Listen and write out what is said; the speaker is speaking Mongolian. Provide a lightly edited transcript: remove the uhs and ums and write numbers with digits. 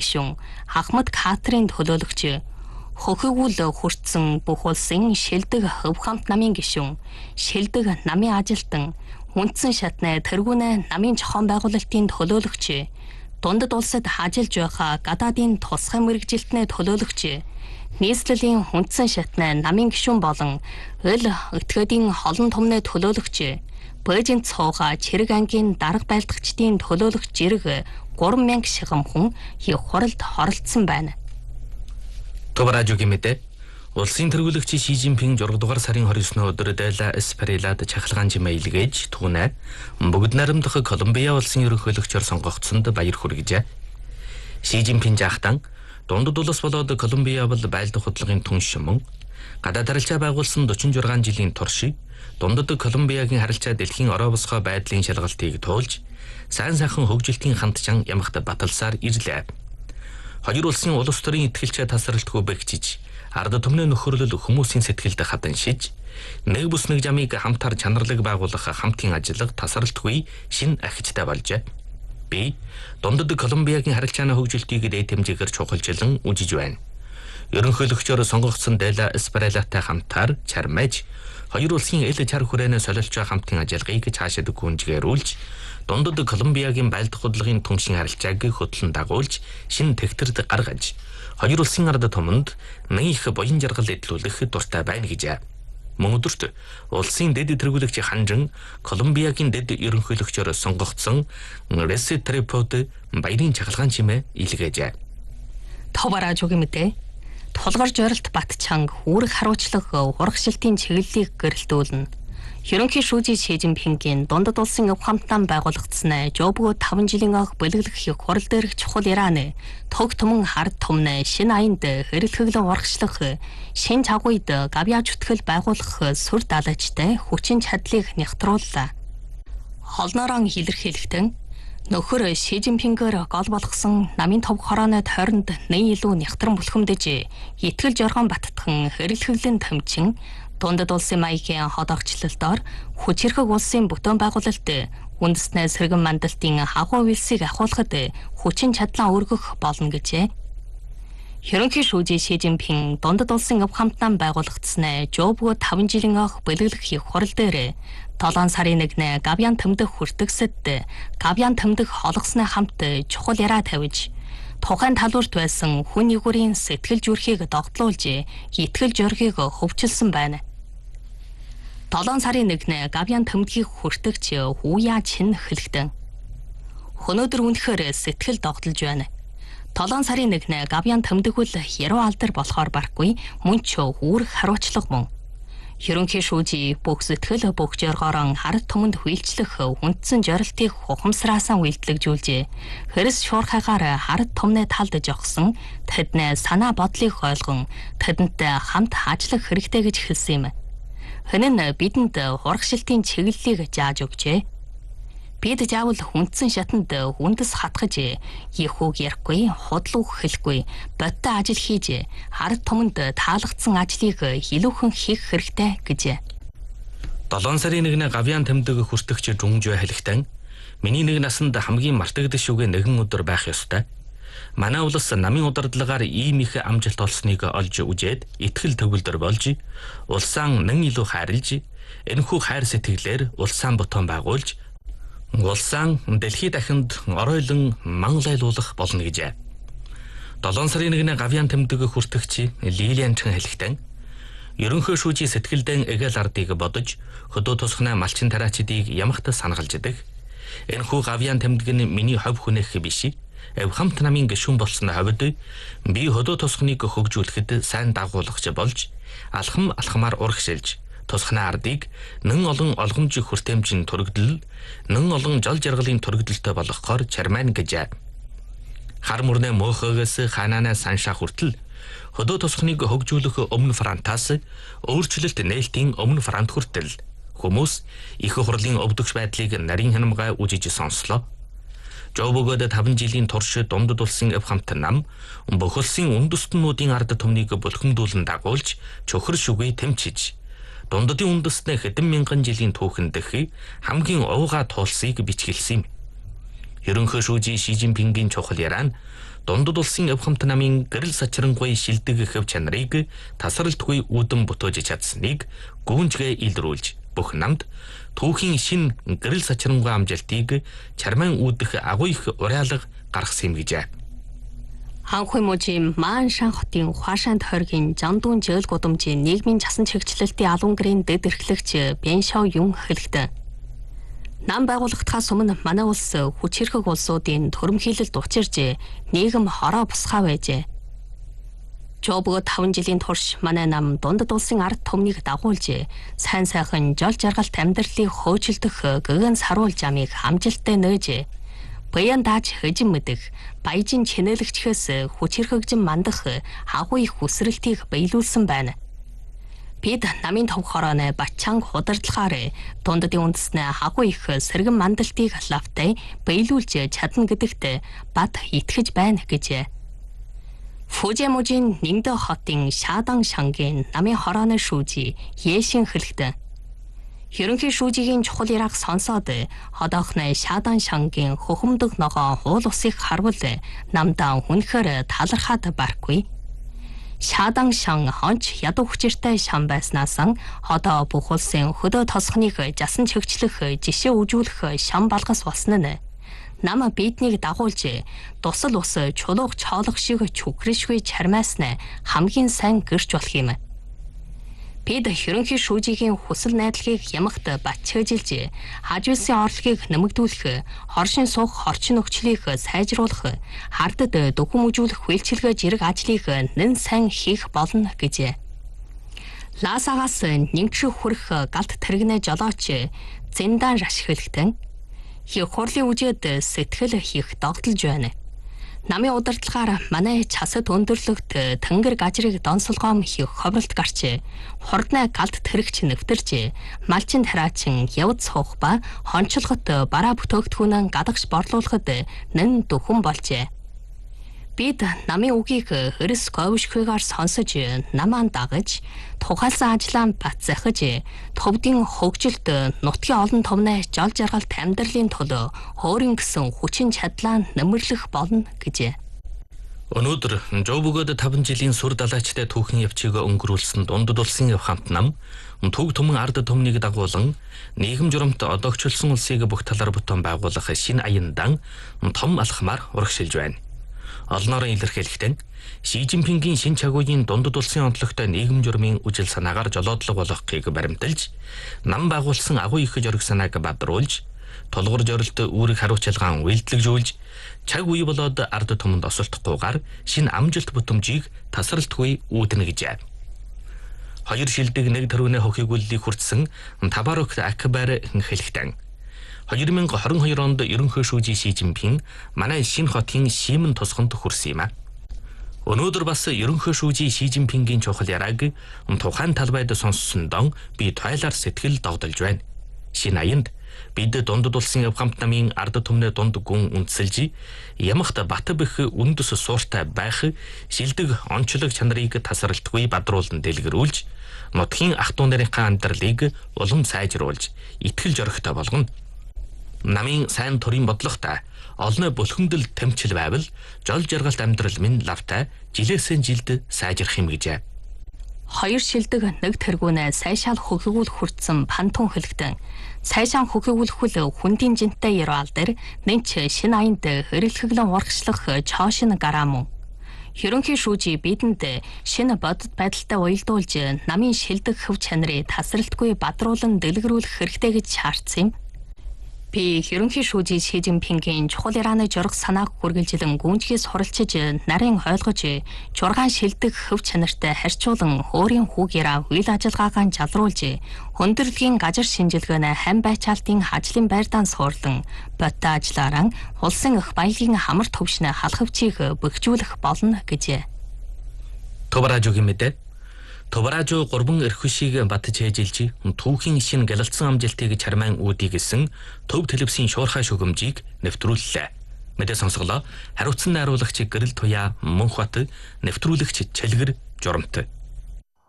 гишүүн Ахмад Катрийн төлөөлөгч хөхөгүүл хүртсэн бүх улсын шилдэг хөв хамт намын гишүүн, шилдэг намын ажилтан, үндсэн шатны тэргүүнэ намын зохион байгуулалтын төлөөлөгч, дундад улсад ажиллаж байгаа гадаадын тусгай мэргэжилтний төлөөлөгч, нийслэлийн үндсэн шатны намын гишүүн болон өл өтгөдийн холон томны төлөөлөгч, Божин цууга чирэг ангийн дарга байлдагчдын төлөөлөгч зэрэг 3000 шигам хүн их хуралд хоролцсон байна. Товаражугийн мэдээ улсын тэргүүлэгч Ши Жинпинг 6 дугаар сарын 29-ны өдөр Дайла Эсперилад чахалгаан жимээ илгээж түүнээ бүгд наримдах Колумбиа улсын ерөнхийлөгчөөр сонгогдсонд баяр хүргэжээ. Ши Жинпинг жаахтан дундад улс болоод Колумбиа бол байлдах худлын түн шимэн гадаад харилцаа байгуулсан 46 жилийн турш дундад Колумбиагийн харилцаа дэлхийн ороо босгоо байдлын шалгалтыг туулж сайн сайхан хөгжилтийн хандчан ямагт баталсаар ирлээ. Хоёр улсын улс төрийн итгэлчээ тасралтгүй бэгжиж, ард түмний нөхөрлөл хүмүүсийн сэтгэлд хадан шиж, нэг бүс нэг жамыг хамтар чанарлаг байгуулах хамтын ажиллага тасралтгүй шин ахичтай болжээ. Би дундад Колумбиагийн харилцааны хөгжилтийг дээд хэмжээгээр чухалчлан үжиж байна. Ерөнхийлөгчөөр сонгогдсон Дайла Эсперилатай хамтар чармаж, хоёр улсын эл чар хүрээнээ солилж байгаа хамтын ажиллагааг цаашид гүнжгээрүүлж, дундад Колумбиагийн байлдах худлын түншин харилцааг хөтлөн дагуулж, шин тэгтэрд гаргаж, хоёр улсын ард түмэнд нэг их буян жаргал эдлүүлэх дуртай байна гэж. Мөн өдөрт улсын дэд тэргүүлэгч ханжин Колумбиагийн дэд ерөнхийлөгчөөр сонгогдсон Ресетрепод баярын чахалгаан чимээ илгээжээ. Товаражугийн мэдээ тулгар жорилт бат чанга үүрэг харуулчлага урагшилтын чиглэлийг гэрэлтүүлнэ. Ерөнхий шүүжий Ши Жинпингийн дундад улсын өв хамтан байгуулагдсан жобгоо 5 жилийн ах бэлгэлэх хурал дээрх чухал Ираны төг түмэн хард түмнэ шинэ аянд хэрэглэглэн урагшлах шинэ чагуйд гавьяа зүтгэл байгуулах сүр даалжтай хүчин чадлыг нягтрууллаа. Холноорон илэрхийлэхдээ нөхөр Ши Жинпингээр гол болгосон намын тов хорооны тойронд нэг илүү нягтран бүлхэмдэж итгэл жоргон баттхан хэрэглэглэн томчин дундад улсын маягийн хот огчлолтоор хүчирхэг улсын бүтээн байгуулалт үндэснээ сэргэн мандалтын хагуу үйлсийг ахуулахад хүчин чадлаа өргөх болно гэжээ. Ерөнхий шүүжий Ши Жинпинг дундад улсын өв хамтан байгуулагдсан жобгоо 5 жилийн ах бэлгэлэх их хурал дээр 7 сарын 1-нд гавьяан төмдөх хүртэгсэд гавьяан төмдөх холгосны хамт чухал яраа тавьж тухайн талбарт байсан хүн нэгүрийн сэтгэл зүрхийг догтлуулж итгэл жоргийг хөвчилсөн байна. 7 сарын 1-нд гавьяан төмдгийг хүртэгч Хуя Чин хэлэхдээ өнөөдөр үнэхээр сэтгэл догтлож байна. 7 сарын 1-нд гавьяан төмдөгөл яруу алдар болохоор барахгүй мөн ч үүрэг харуулчлага мөн. Ерөнхий шүүжий бүх сэтгэл бүх жоргоорон хард түмэнд хүйлчлэх үндсэн жорилтыг ухамсараасаа үйлдэлжүүлжээ. Хэрэс шуурхайгаар хард түмний талд жогсон тэдний санаа бодлыг ойлгон тэдэнтэй хамт ажиллах хэрэгтэй гэж хэлсэн юм. Хэнэн бидэнд урагшилтын чиглэлийг зааж өгчээ. Бид заавал хүндсэн шатанд үндэс хатгаж их үг ярихгүй, худал үг хэлэхгүй, бодтой ажил хийж хард түмэнд таалагдсан ажлыг илүүхэн хийх хэрэгтэй гэж. 7 сарын 1-нд гавьяан тэмдэг хүртэгч Жунжо хэлэхдээ миний нэг насанд хамгийн мартагдшгүй нэгэн өдөр байх ёстой. Манай улс намын удирдлагаар ийм их амжилт олсныг олж үжээд итгэл төвлөр болж улсаан нэн илүү хайрлж энэхүү хайр сэтгэлээр улсаан ботон байгуулж улсаан дэлхий дахинд оройлон манлайлуулах болно гэж. 7 сарын 1-нд гавьяан тэмдэг хүртэгч Лилиан Чин хэлэхдээ ерөнхий шүүжий сэтгэлдэн эгэл ардыг бодож хөдөө тусганы малчин тараачдыг ямагт санагалждаг. Энэхүү гавьяан тэмдэг нь миний хов хүнэх биш. Эв хамт намын гишүүн болсон хавьд би хөдөө тусганыг хөгжүүлэхэд сайн дагуулагч болж алхамаар урагшилж тусганы ардыг нэн олон олгомж хүртээмжийн төрөгдөл нэн олон жол жаргалын төрөгдөлтөй болгохоор чармайн гэж. Хар мөрнө мөөхөөс ханаанаа саншаа хүртэл хөдөө тусганыг хөгжүүлэх өмнө Франтаас өөрчлөлт нээлтийн өмнө Франт хүртэл хүмүүс их хурлын өвдөгч байдлыг нарийн хянамгай үжиж сонслоо. Жобгоод 5 жилийн турш дундад улсын өв хамт нам бүх улсын үндэстнүүдийн ард түмнийг бүлхэмдүүлэн дагуулж чөхөр шүгэй тэмчиж дундадын үндэстнээ хэдэн мянган жилийн түүхэн дэх хамгийн овгаа туулсыг бичгэлсэн юм. Ерөнхий шүүжий Ши Жинпингийн чухал яраа нь Дундад улсын явхамт намын гэрэл сачрангуй шилдэг хэв чанарыг тасралтгүй үүдэн бүтээж чадсныг гүнжгээ илрүүлж бүх намд түүхийн шин гэрэл сачрангуй амжилтыг чармайн үүдэх агуу их уриалга гаргасан юм гэжээ. Анхуй мужийн Мааншан хотын Хуашаан тойргийн Жандун жөөл гудамжийн нийгмийн часан чигчлэлтийн алуун гэрийн дэд эрхлэгч Беншао Юм хэлэхдээ нам байгуулагдахаас өмнө манай улс хүч хэрхэг улсуудын төрөмхийлэлд учирж нийгэм хороо босгоо байжээ. Жобгоо 5 жилийн турш манай нам дундад улсын ард түмнийг дагуулж сайн сайхан жол жаргалт амьдралыг хөөжилдөх гэгэн саруул жамыг амжилттай нөөж баян дааж хөжин мэдэх баяжин чинэлэгчхээс хүч хэрхэгжин мандах агуу их хүсрэлтийг биелүүлсэн байна. Бид намын төв хорооны Батчанг худалдахаар дундадын үндэснээ агуу их сэргэн мандалтыг лавтай биелүүлж чадна гэдэгт бат итгэж байна гэжээ. Фужимужийн Нингдэ хотын Шадан шангийн намын хорооны шүүжи Яшин хэлэхдээ ерөнхий шүүжигийн чухал яраг сонсоод одоохны Шадан шангийн хөхөмдөг ногоо хуул усыг харвал намдаа хүнхээр талархаад барахгүй. Шадан шан хонч ядуу хүчиртэй шам байснаас одоо бүх улсын хөдөө тосхныг жасан чигчлэх жишээ үзүүлэх шам балгас болсон нь нам биднийг дагуулж тусал ус чулууг чоолох шиг чүгрэшгүй чармаас нь хамгийн сайн гэрч болох юм. Бид ерөнхий шүүжигийн хүсэл найдлагыг ямагт батчилж, хажуусын орлогыг нэмэгдүүлэх, хоршин суух орчин нөхцөлийг сайжруулах, хардад дөхөм үзүүлэх үйлчилгээ зэрэг ажлыг нэн сайн хийх болно гэжээ. Ласагаас нэгших хүрэх галт тэрэгнэ жолооч Зиндан ашиглахтан их хурлын үжид сэтгэл их догдолж байна. Намын удирдлагаар манай часад өндөрлөгт тэнгэр гажрыг донсолгоом их ховролт гарч хурднай галт тэрэгч нэвтэрч малчин тараачин явц суух ба хончлохот бараа бүтээгдэхүүнэн гадагш борлуулахад нэн дөхөн болжээ. Бид намын үгийг хэрэс говьшхүйгээр сонсож намаан дагаж тухайлсан ажлаа бат захиж төвдийн хөгжилд нутгийн олон томны жол жаргалт амьдралын төлөө хөөрин гэсэн хүчин чадлаа нэмэрлэх болно гэжээ. Өнөөдөр Жобгод 5 жилийн сүр далайчтай түүхэн явцыг өнгөрүүлсэн дундад улсын явхамт нам төг түмэн ард түмнийг дагуулan нийгэм журамт одоогчлсон улсыг бүх талаар бүтэн байгуулах шинэ аяндан том алхмаар урагшилж байна. Олноорын илэрхийлэлтэн Ши Жинпингийн шин чагуугийн дундад улсын онцлогтой нийгэм журмын үжил санаагаар жолоодлого болгохыг баримталж, нам байгуулсан агуу их жориг санааг бадруулж, тулгуур жорилт үүрэг хариуцлагаан үйлдэлжүүлж, чаг үе болоод ард түмэнд осолдохгүйгээр шин амжилт бүтэмжийг тасралтгүй үүднэ гэжээ. Хоёр шилдэг нэг төрөний хохигүүллийг хүртсэн Табарок Акбар хэлэхдээ 2022 онд ерөнхий шүүжи Ши Жинпин манай шинэ хотын Шимэн тусганд хүрсэн юм а. Өнөөдөр бас ерөнхий шүүжи Ши Жинпингийн чухал яриаг тухайн талбайд сонссондоо би тойлоор сэтгэл догдолж байна. Шинэ аянд бид дундад улсын явхамт намын ард түмний дунд гүн үндэслэж ямагт бат бэх үндэс сууртай байх шилдэг онцлог чанарыг тасралтгүй бадруулан дэлгэрүүлж нутгийн ах トゥ нарынхаа амьдралыг улам сайжруулж итгэл зоригтой болгоно. Намын сайн төрийн бодлоготой олны бүлхэндэл тэмцэл байвал жол жаргалт амьдрал минь лавтай жилээсээ жилд сайжрах юм гэжээ. Хоёр шилдэг нэг тэргүүнээ сайшаал хөгжүүлэх хүртсэн Пантун хэлэхдээ сайшаан хөгжүүлэхүүл хүндийн жинтэй ярвал дээр нэнч шинэ аянд хэрэглэглэн урагшлах чоошин гараам. Ерөнхий шүүжи бидэнд шинэ бодит байдалтай уялдуулж намын шилдэг хөв чанарыг тасралтгүй бадруулан дэлгэрүүлэх хэрэгтэй гэж шаардсан юм. Би ерөнхий шүүжи Ши Жинпингийн чухал Ираны жориг санааг хүргэлжилэн гүнжгээс хуралчиж нарийн ойлгож чургаан шилдэг хөв чанартай харьцуулан өөрийн хүүгээрээ үйл ажиллагаагаа жалруулж хүндрэлгийн гажир шинжилгээнэ хам байчаалтын ажлын байрдаан суурлан бодтой ажиллаараа улсын их баялагын хамар төвшнө халахвчийг бөхжүүлэх болно гэжээ. Товаражогийн мэдээ Товаражо 3 эрхвшийг батж хэжилж түүхийн шин гэлэлцсэн амжилтыг чармайн үүдий гэсэн төв телевизийн шуурхай шүгэмжийг нэвтрүүллээ. Мэдээ сонсголоо. Хариуцсан найруулагч Гэрэл Туяа Мөнхбат, нэвтрүүлэгч Чэлгэр Журамт.